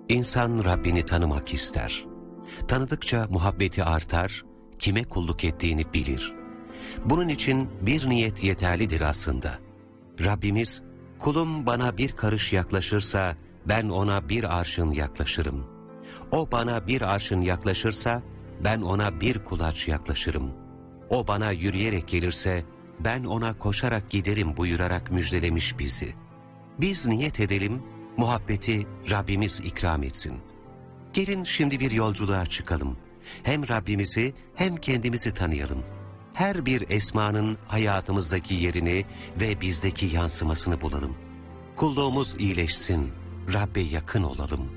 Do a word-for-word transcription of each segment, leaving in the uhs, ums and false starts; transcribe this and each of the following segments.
İnsan Rabbini tanımak ister. Tanıdıkça muhabbeti artar, kime kulluk ettiğini bilir. Bunun için bir niyet yeterlidir aslında. Rabbimiz, kulum bana bir karış yaklaşırsa ben ona bir arşın yaklaşırım. O bana bir arşın yaklaşırsa ben ona bir kulaç yaklaşırım. O bana yürüyerek gelirse ben ona koşarak giderim buyurarak müjdelemiş bizi. Biz niyet edelim, muhabbeti Rabbimiz ikram etsin. Gelin şimdi bir yolculuğa çıkalım. Hem Rabbimizi hem kendimizi tanıyalım. Her bir esmanın hayatımızdaki yerini ve bizdeki yansımasını bulalım. Kulluğumuz iyileşsin, Rabbe yakın olalım.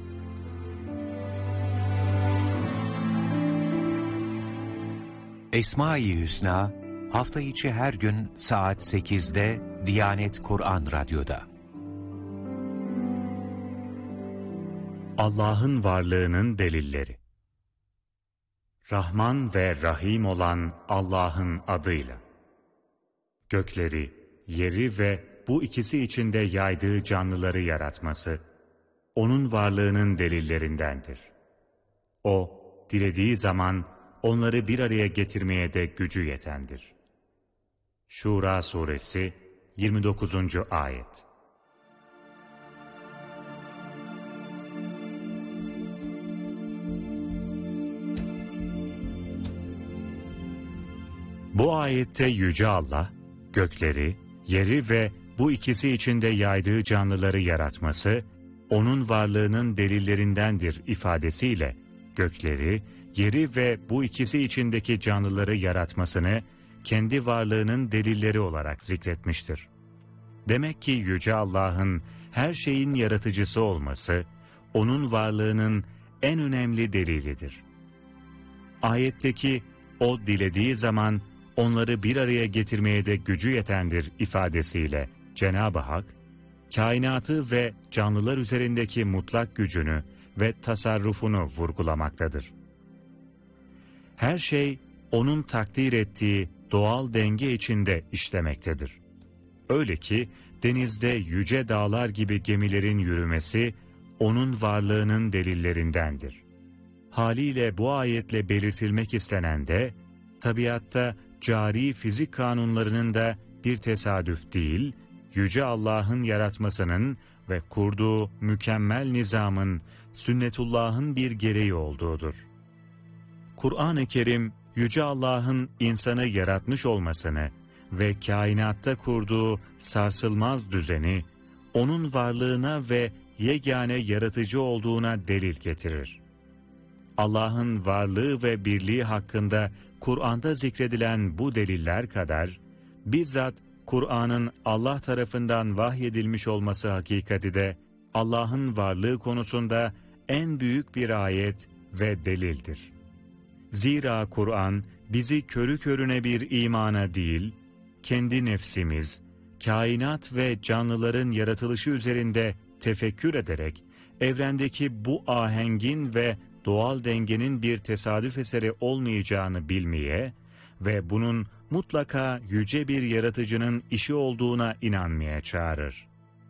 Esma-i Hüsna, hafta içi her gün saat sekizde Diyanet Kur'an Radyo'da. Allah'ın varlığının delilleri. Rahman ve Rahim olan Allah'ın adıyla. Gökleri, yeri ve bu ikisi içinde yaydığı canlıları yaratması, O'nun varlığının delillerindendir. O, dilediği zaman onları bir araya getirmeye de gücü yetendir. Şura Suresi yirmi dokuzuncu Ayet. Bu ayette Yüce Allah, gökleri, yeri ve bu ikisi içinde yaydığı canlıları yaratması, O'nun varlığının delillerindendir ifadesiyle, gökleri, yeri ve bu ikisi içindeki canlıları yaratmasını, kendi varlığının delilleri olarak zikretmiştir. Demek ki Yüce Allah'ın her şeyin yaratıcısı olması, O'nun varlığının en önemli delilidir. Ayetteki, O dilediği zaman, onları bir araya getirmeye de gücü yetendir ifadesiyle Cenab-ı Hak, kainatı ve canlılar üzerindeki mutlak gücünü ve tasarrufunu vurgulamaktadır. Her şey, O'nun takdir ettiği doğal denge içinde işlemektedir. Öyle ki, denizde yüce dağlar gibi gemilerin yürümesi, O'nun varlığının delillerindendir. Haliyle bu ayetle belirtilmek istenen de, tabiatta cari fizik kanunlarının da bir tesadüf değil, Yüce Allah'ın yaratmasının ve kurduğu mükemmel nizamın, sünnetullah'ın bir gereği olduğudur. Kur'an-ı Kerim, Yüce Allah'ın insanı yaratmış olmasını ve kainatta kurduğu sarsılmaz düzeni, O'nun varlığına ve yegane yaratıcı olduğuna delil getirir. Allah'ın varlığı ve birliği hakkında Kur'an'da zikredilen bu deliller kadar, bizzat Kur'an'ın Allah tarafından vahyedilmiş olması hakikati de Allah'ın varlığı konusunda en büyük bir ayet ve delildir. Zira Kur'an bizi körü körüne bir imana değil, kendi nefsimiz, kainat ve canlıların yaratılışı üzerinde tefekkür ederek, evrendeki bu ahengin ve doğal dengenin bir tesadüf eseri olmayacağını bilmeye ve bunun mutlaka yüce bir yaratıcının işi olduğuna inanmaya çağırır.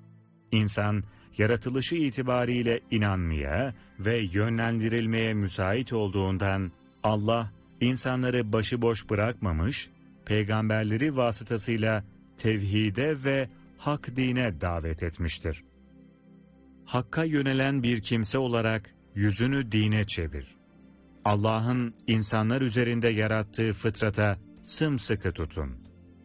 İnsan, yaratılışı itibariyle inanmaya ve yönlendirilmeye müsait olduğundan, Allah, insanları başıboş bırakmamış, peygamberleri vasıtasıyla tevhide ve hak dine davet etmiştir. Hakka yönelen bir kimse olarak, yüzünü dine çevir. Allah'ın insanlar üzerinde yarattığı fıtrata sımsıkı tutun.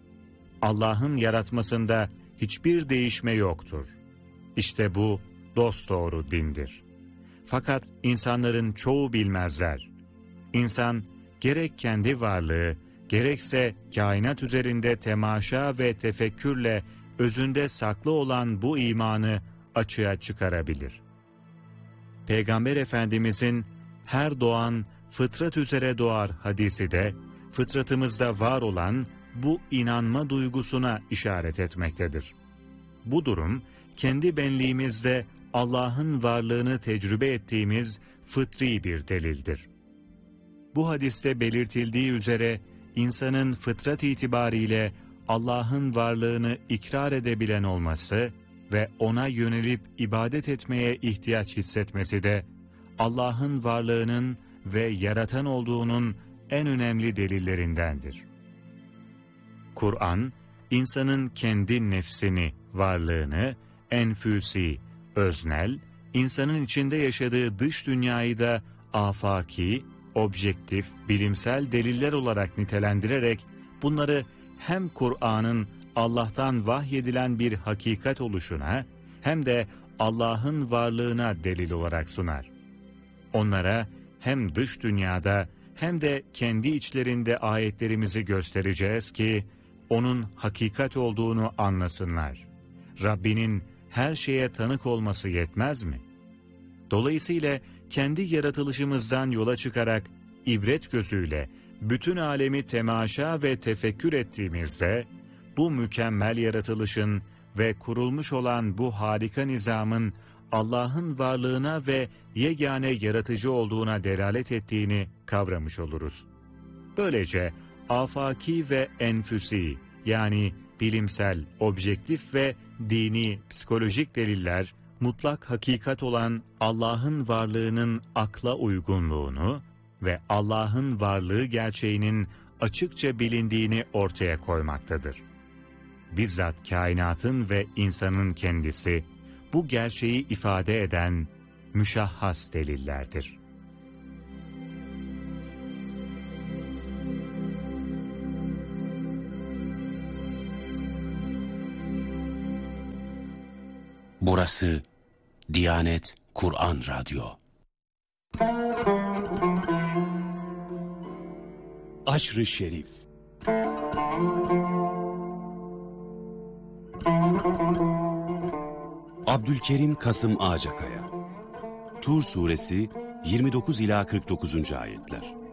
Allah'ın yaratmasında hiçbir değişme yoktur. İşte bu dosdoğru dindir. Fakat insanların çoğu bilmezler. İnsan gerek kendi varlığı, gerekse kainat üzerinde temaşa ve tefekkürle özünde saklı olan bu imanı açığa çıkarabilir. Peygamber Efendimizin her doğan fıtrat üzere doğar hadisi de fıtratımızda var olan bu inanma duygusuna işaret etmektedir. Bu durum kendi benliğimizde Allah'ın varlığını tecrübe ettiğimiz fıtri bir delildir. Bu hadiste belirtildiği üzere insanın fıtrat itibariyle Allah'ın varlığını ikrar edebilen olması, ve ona yönelip ibadet etmeye ihtiyaç hissetmesi de Allah'ın varlığının ve yaratan olduğunun en önemli delillerindendir. Kur'an, insanın kendi nefsini, varlığını, enfüsi, öznel, insanın içinde yaşadığı dış dünyayı da afaki, objektif, bilimsel deliller olarak nitelendirerek bunları hem Kur'an'ın Allah'tan vahyedilen bir hakikat oluşuna hem de Allah'ın varlığına delil olarak sunar. Onlara hem dış dünyada hem de kendi içlerinde ayetlerimizi göstereceğiz ki onun hakikat olduğunu anlasınlar. Rabbinin her şeye tanık olması yetmez mi? Dolayısıyla kendi yaratılışımızdan yola çıkarak ibret gözüyle bütün alemi temaşa ve tefekkür ettiğimizde bu mükemmel yaratılışın ve kurulmuş olan bu harika nizamın Allah'ın varlığına ve yegane yaratıcı olduğuna delalet ettiğini kavramış oluruz. Böylece afaki ve enfüsi yani bilimsel, objektif ve dini, psikolojik deliller mutlak hakikat olan Allah'ın varlığının akla uygunluğunu ve Allah'ın varlığı gerçeğinin açıkça bilindiğini ortaya koymaktadır. Bizzat kainatın ve insanın kendisi bu gerçeği ifade eden müşahhas delillerdir. Burası Diyanet Kur'an Radyo. Aşr-ı Şerif. Abdülkerim Kasım Ağacakaya. Tur Suresi yirmi dokuz ila kırk dokuzuncu ayetler.